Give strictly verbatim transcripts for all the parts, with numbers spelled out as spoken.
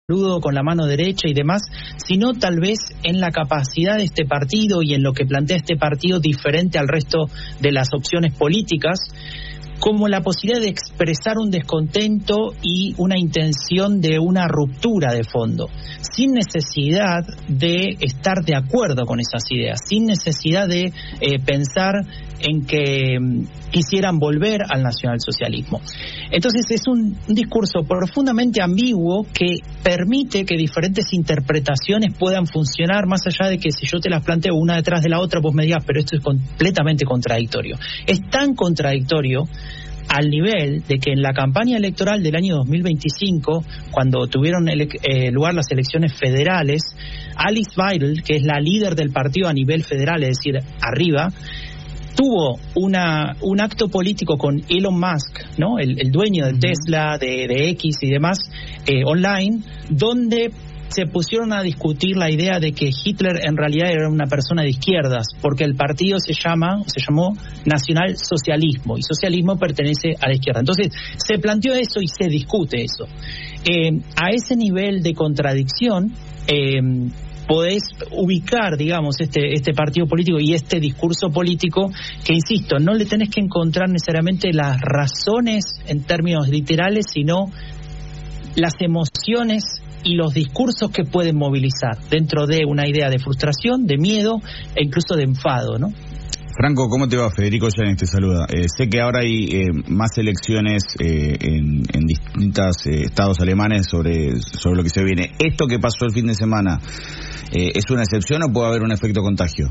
con la mano derecha y demás, sino tal vez en la capacidad de este partido y en lo que plantea este partido diferente al resto de las opciones políticas, como la posibilidad de expresar un descontento y una intención de una ruptura de fondo, sin necesidad de estar de acuerdo con esas ideas, sin necesidad de eh, pensar en que um, quisieran volver al nacionalsocialismo. Entonces es un, un discurso profundamente ambiguo que permite que diferentes interpretaciones puedan funcionar, más allá de que si yo te las planteo una detrás de la otra, vos me digas, pero esto es completamente contradictorio. Es tan contradictorio al nivel de que en la campaña electoral del año dos mil veinticinco, cuando tuvieron ele- eh, lugar las elecciones federales, Alice Weidel, que es la líder del partido a nivel federal, es decir, arriba, tuvo una un acto político con Elon Musk, ¿no? El, el dueño de Tesla, de, de X y demás, eh, online, donde se pusieron a discutir la idea de que Hitler en realidad era una persona de izquierdas, porque el partido se llama, se llamó Nacional Socialismo, y socialismo pertenece a la izquierda. Entonces, se planteó eso y se discute eso. Eh, a ese nivel de contradicción, eh, podés ubicar, digamos, este este partido político y este discurso político que, insisto, no le tenés que encontrar necesariamente las razones en términos literales, sino las emociones y los discursos que pueden movilizar dentro de una idea de frustración, de miedo e incluso de enfado, ¿no? Franco, ¿cómo te va? Federico Yanes te saluda. Eh, sé que ahora hay eh, más elecciones eh, en, en distintos eh, estados alemanes sobre, sobre lo que se viene. ¿Esto que pasó el fin de semana eh, es una excepción o puede haber un efecto contagio?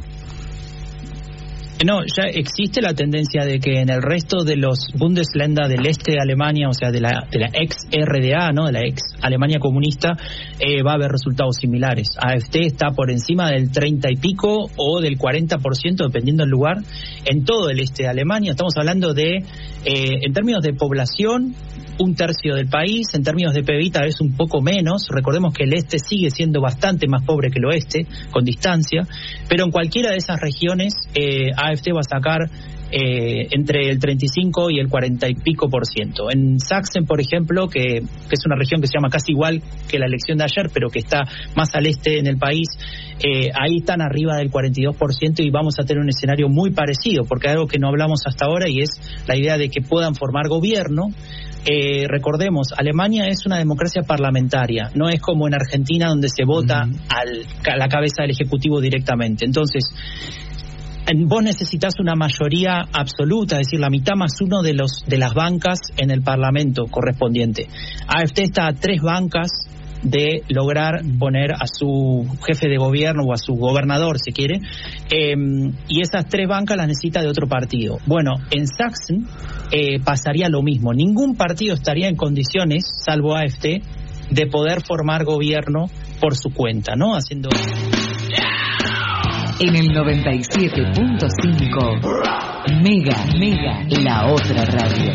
No, ya existe la tendencia de que en el resto de los Bundesländer del este de Alemania, o sea, de la de la ex R D A, ¿no? De la ex Alemania comunista, eh, va a haber resultados similares. AfD está por encima del treinta y pico o del cuarenta por ciento, dependiendo del lugar, en todo el este de Alemania. Estamos hablando de, eh, en términos de población, un tercio del país, en términos de P I B tal vez un poco menos. Recordemos que el este sigue siendo bastante más pobre que el oeste, con distancia, pero en cualquiera de esas regiones eh, AfD va a sacar eh, entre el treinta y cinco y el cuarenta y pico por ciento. En Sachsen, por ejemplo, que, que es una región que se llama casi igual que la elección de ayer, pero que está más al este en el país, eh, ahí están arriba del cuarenta y dos por ciento y vamos a tener un escenario muy parecido, porque hay algo que no hablamos hasta ahora y es la idea de que puedan formar gobierno. Eh, recordemos, Alemania es una democracia parlamentaria, no es como en Argentina donde se vota uh-huh. al, a la cabeza del Ejecutivo directamente. Entonces, vos necesitas una mayoría absoluta, es decir, la mitad más uno de los de las bancas en el Parlamento correspondiente. AfD está a tres bancas de lograr poner a su jefe de gobierno o a su gobernador, si quiere, eh, y esas tres bancas las necesita de otro partido. Bueno, en Sachsen eh, pasaría lo mismo. Ningún partido estaría en condiciones, salvo AfD, de poder formar gobierno por su cuenta, ¿no? Haciendo... En el noventa y siete punto cinco, Mega, Mega, la otra radio.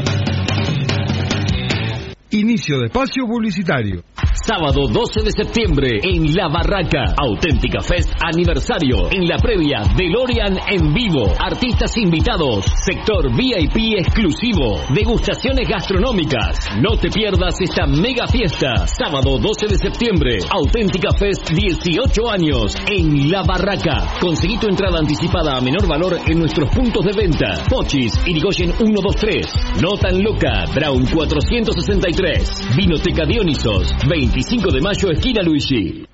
Inicio de espacio publicitario. Sábado doce de septiembre en La Barraca, Auténtica Fest aniversario. En la previa, DeLorean en vivo, artistas invitados, sector V I P exclusivo, degustaciones gastronómicas. No te pierdas esta mega fiesta. Sábado doce de septiembre, Auténtica Fest dieciocho años en La Barraca. Conseguí tu entrada anticipada a menor valor en nuestros puntos de venta. Pochis, Irigoyen ciento veintitrés, No Tan Loca, Brown cuatrocientos sesenta y tres, Vinoteca Dionisos, veinticinco de mayo, esquina Luigi.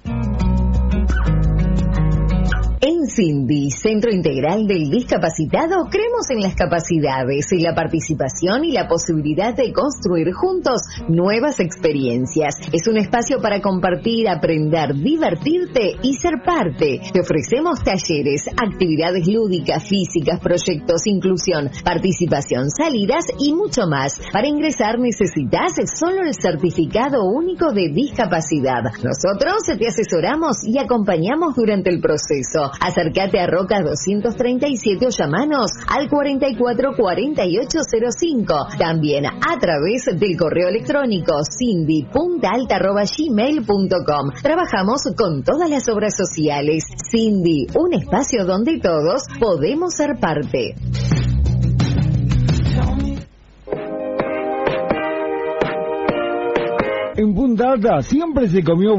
En Cindy, Centro Integral del Discapacitado, creemos en las capacidades, en la participación y la posibilidad de construir juntos nuevas experiencias. Es un espacio para compartir, aprender, divertirte y ser parte. Te ofrecemos talleres, actividades lúdicas, físicas, proyectos, inclusión, participación, salidas y mucho más. Para ingresar necesitas solo el certificado único de discapacidad. Nosotros te asesoramos y acompañamos durante el proceso. Acércate a Roca doscientos treinta y siete o llamanos al cuarenta y cuatro cuarenta y ocho cero cinco. También a través del correo electrónico cindy punta alta arroba gmail punto com. Trabajamos con todas las obras sociales. Cindy, un espacio donde todos podemos ser parte. En Punta Alta siempre se comió